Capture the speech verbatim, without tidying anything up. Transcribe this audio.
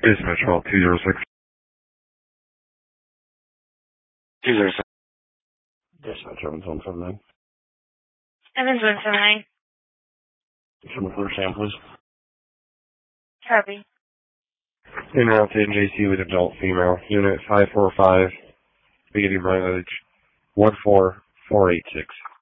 Dispatch call two zero six. two zero six. Dispatch Evans one seven nine. Evans one seven nine. Someone for Sam, please. Copy. In route to N J C with adult female. Unit five four five. Beginning mileage one four four eight six.